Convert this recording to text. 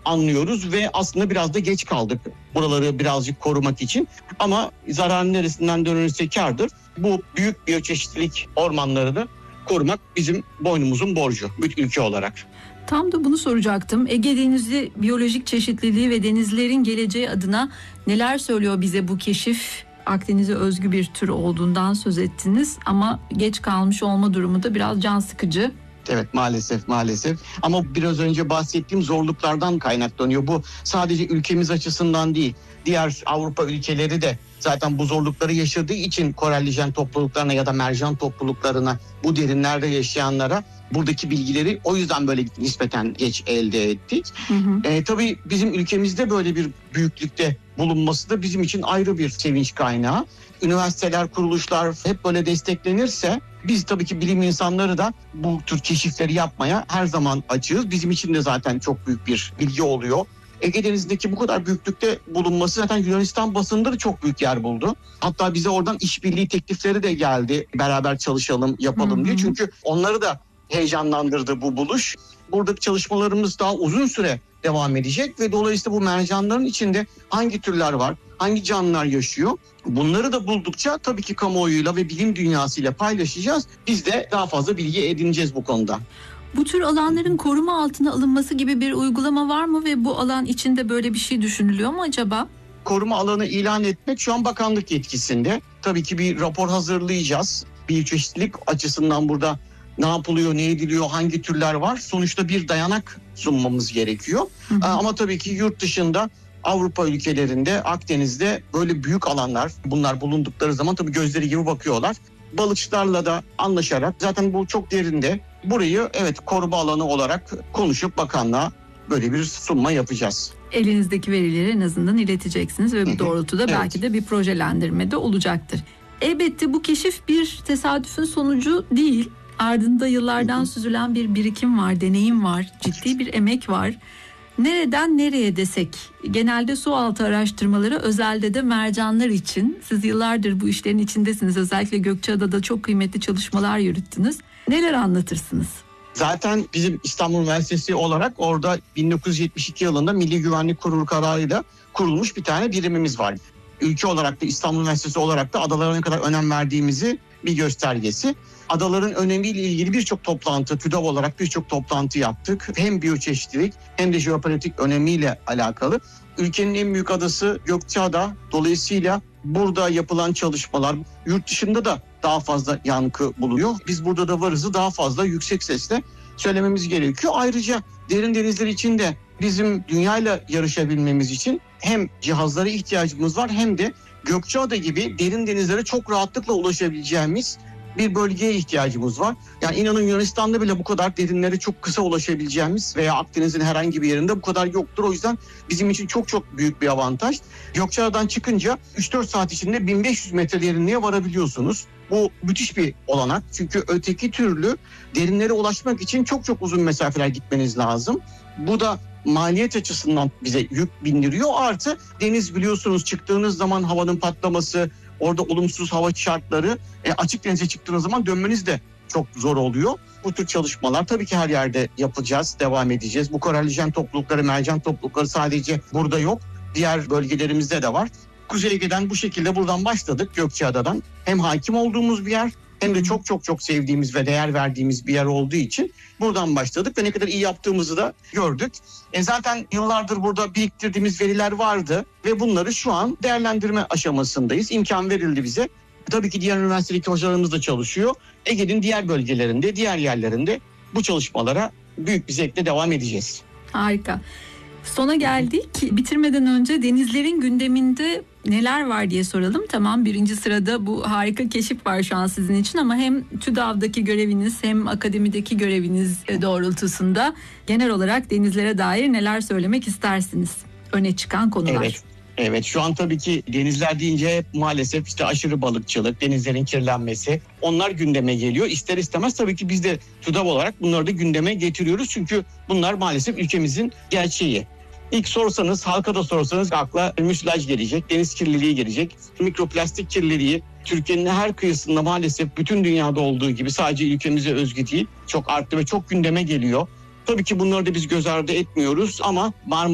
anlıyoruz ve aslında biraz da geç kaldık buraları birazcık korumak için. Ama zararın neresinden dönülürse kârdır. Bu büyük biyoçeşitlilik ormanları da korumak bizim boynumuzun borcu bütün ülke olarak. Tam da bunu soracaktım. Ege Denizi biyolojik çeşitliliği ve denizlerin geleceği adına neler söylüyor bize bu keşif? Akdeniz'e özgü bir tür olduğundan söz ettiniz ama geç kalmış olma durumu da biraz can sıkıcı. Evet, maalesef ama biraz önce bahsettiğim zorluklardan kaynaklanıyor. Bu sadece ülkemiz açısından değil, diğer Avrupa ülkeleri de zaten bu zorlukları yaşadığı için korallijen topluluklarına ya da mercan topluluklarına, bu derinlerde yaşayanlara buradaki bilgileri o yüzden böyle nispeten geç elde ettik. Tabii bizim ülkemizde böyle bir büyüklükte bulunması da bizim için ayrı bir sevinç kaynağı. Üniversiteler, kuruluşlar hep böyle desteklenirse biz tabii ki bilim insanları da bu tür keşifleri yapmaya her zaman açığız. Bizim için de zaten çok büyük bir bilgi oluyor. Ege Denizi'ndeki bu kadar büyüklükte bulunması zaten Yunanistan basınında da çok büyük yer buldu. Hatta bize oradan işbirliği teklifleri de geldi. Beraber çalışalım, yapalım diye. Çünkü onları da heyecanlandırdı bu buluş. Buradaki çalışmalarımız daha uzun süre devam edecek ve dolayısıyla bu mercanların içinde hangi türler var, hangi canlılar yaşıyor? Bunları da buldukça tabii ki kamuoyuyla ve bilim dünyasıyla paylaşacağız. Biz de daha fazla bilgi edineceğiz bu konuda. Bu tür alanların koruma altına alınması gibi bir uygulama var mı ve bu alan içinde böyle bir şey düşünülüyor mu acaba? Koruma alanı ilan etmek şu an bakanlık yetkisinde. Tabii ki bir rapor hazırlayacağız. Biyoçeşitlilik açısından burada ne yapılıyor, ne ediliyor, hangi türler var? Sonuçta bir dayanak sunmamız gerekiyor. Ama tabii ki yurt dışında, Avrupa ülkelerinde, Akdeniz'de böyle büyük alanlar, bunlar bulundukları zaman tabii gözleri gibi bakıyorlar. Balıkçılarla da anlaşarak, zaten bu çok derinde, burayı evet koruma alanı olarak konuşup bakanlığa böyle bir sunma yapacağız. Elinizdeki verileri en azından ileteceksiniz ve bu doğrultuda belki de bir projelendirme de olacaktır. Elbette bu keşif bir tesadüfün sonucu değil. Ardında yıllardan süzülen bir birikim var, deneyim var, ciddi bir emek var. Nereden nereye desek, genelde su altı araştırmaları, özelde de mercanlar için. Siz yıllardır bu işlerin içindesiniz. Özellikle Gökçeada'da çok kıymetli çalışmalar yürüttünüz. Neler anlatırsınız? Zaten bizim İstanbul Üniversitesi olarak orada 1972 yılında Milli Güvenlik Kurulu kararıyla kurulmuş bir tane birimimiz var. Ülke olarak da İstanbul Üniversitesi olarak da adalara ne kadar önem verdiğimizi bir göstergesi. Adaların önemiyle ilgili birçok toplantı, TÜDAV olarak birçok toplantı yaptık. Hem biyoçeşitlilik hem de jeopolitik önemiyle alakalı. Ülkenin en büyük adası Gökçeada. Dolayısıyla burada yapılan çalışmalar yurt dışında da daha fazla yankı buluyor. Biz burada da varızı daha fazla yüksek sesle söylememiz gerekiyor. Ayrıca derin denizler için de bizim dünyayla yarışabilmemiz için hem cihazlara ihtiyacımız var hem de Gökçeada gibi derin denizlere çok rahatlıkla ulaşabileceğimiz bir bölgeye ihtiyacımız var. Yani inanın Yunanistan'da bile bu kadar derinlere çok kısa ulaşabileceğimiz veya Akdeniz'in herhangi bir yerinde bu kadar yoktur. O yüzden bizim için çok çok büyük bir avantaj. Gökçeada'dan çıkınca 3-4 saat içinde 1500 metre derinliğe varabiliyorsunuz. Bu müthiş bir olanak. Çünkü öteki türlü derinlere ulaşmak için çok çok uzun mesafeler gitmeniz lazım. Bu da maliyet açısından bize yük bindiriyor. Artı deniz biliyorsunuz çıktığınız zaman havanın patlaması, orada olumsuz hava şartları, açık denize çıktığınız zaman dönmeniz de çok zor oluyor. Bu tür çalışmalar tabii ki her yerde yapacağız, devam edeceğiz. Bu korallijen toplulukları, mercan toplulukları sadece burada yok. Diğer bölgelerimizde de var. Kuzey Ege'den bu şekilde buradan başladık, Gökçeada'dan. Hem hakim olduğumuz bir yer hem de çok çok çok sevdiğimiz ve değer verdiğimiz bir yer olduğu için buradan başladık ve ne kadar iyi yaptığımızı da gördük. Zaten yıllardır burada biriktirdiğimiz veriler vardı ve bunları şu an değerlendirme aşamasındayız. İmkan verildi bize. Tabii ki diğer üniversitedeki hocalarımız da çalışıyor. Ege'nin diğer bölgelerinde, diğer yerlerinde bu çalışmalara büyük bir zevkle devam edeceğiz. Harika. Sona geldik. Bitirmeden önce denizlerin gündeminde neler var diye soralım. Tamam, birinci sırada bu harika keşif var şu an sizin için ama hem TÜDAV'daki göreviniz hem akademideki göreviniz doğrultusunda genel olarak denizlere dair neler söylemek istersiniz? Öne çıkan konular. Evet, şu an tabii ki denizler deyince hep maalesef işte aşırı balıkçılık, denizlerin kirlenmesi, onlar gündeme geliyor. İster istemez tabii ki biz de TÜDAV olarak bunları da gündeme getiriyoruz. Çünkü bunlar maalesef ülkemizin gerçeği. İlk sorsanız, halka da sorsanız akla müsilaj gelecek, deniz kirliliği gelecek, mikroplastik kirliliği. Türkiye'nin her kıyısında maalesef bütün dünyada olduğu gibi sadece ülkemize özgü değil, çok arttı ve çok gündeme geliyor. Tabii ki bunları da biz göz ardı etmiyoruz ama